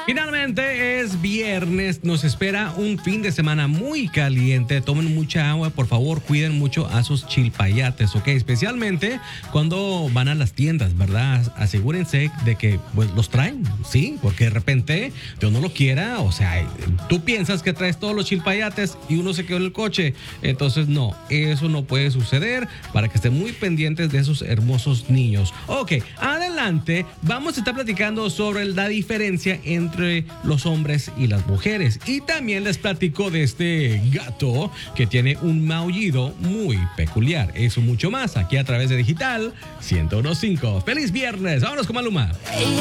Finalmente es viernes, nos espera un fin de semana muy caliente. Tomen mucha agua, por favor, cuiden mucho a sus chilpayates, ¿ok? Especialmente cuando van a las tiendas, ¿verdad? Asegúrense de que pues, los traen, ¿sí? Porque de repente Dios no lo quiera, o sea, tú piensas que traes todos los chilpayates y uno se quedó en el coche. Entonces, no, eso no puede suceder, para que estén muy pendientes de esos hermosos niños. Ok, adelante, vamos a estar platicando sobre la diferencia entre los hombres y las mujeres. Y también les platico de este gato que tiene un maullido muy peculiar. Eso mucho más aquí a través de Digital 101.5. ¡Feliz viernes! ¡Vámonos con Maluma!